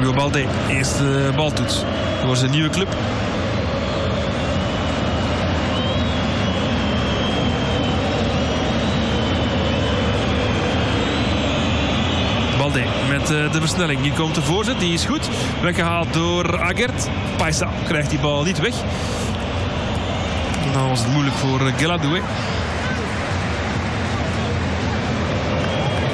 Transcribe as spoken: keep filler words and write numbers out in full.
Hugo Balde. Eerste baltoets voor zijn nieuwe club. Balde met de versnelling. Hier komt de voorzet. Die is goed. Weggehaald door Aguerd. Paisa krijgt die bal niet weg. En dan was het moeilijk voor Gueladoué.